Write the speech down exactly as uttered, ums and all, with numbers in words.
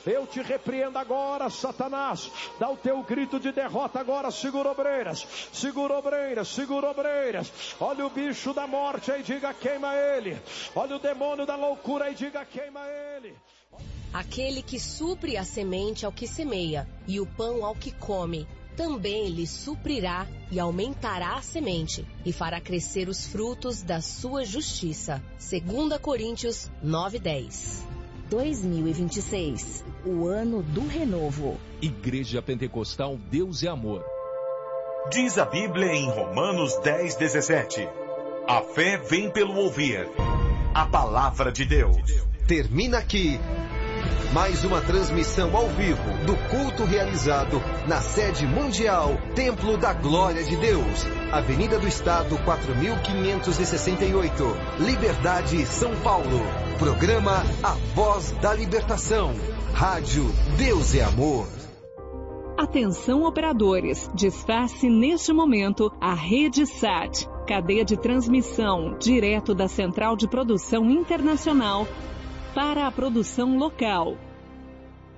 Eu te repreendo agora, Satanás. Dá o teu grito de derrota agora. Segura obreiras, segura obreiras, segura obreiras. Olha o bicho da morte aí, diga queima ele. Olha o demônio da loucura aí, diga queima ele. Aquele que supre a semente ao que semeia e o pão ao que come, também lhe suprirá e aumentará a semente e fará crescer os frutos da sua justiça. Segunda Coríntios nove, dez. dois mil e vinte e seis, o ano do renovo. Igreja Pentecostal Deus é Amor. Diz a Bíblia em Romanos dez, dezessete. A fé vem pelo ouvir a palavra de Deus. Termina aqui mais uma transmissão ao vivo do culto realizado na sede mundial Templo da Glória de Deus, Avenida do Estado quatro mil quinhentos e sessenta e oito, Liberdade, São Paulo. Programa A Voz da Libertação. Rádio Deus é Amor. Atenção operadores, desface neste momento a Rede Sat, cadeia de transmissão direto da Central de Produção Internacional para a produção local.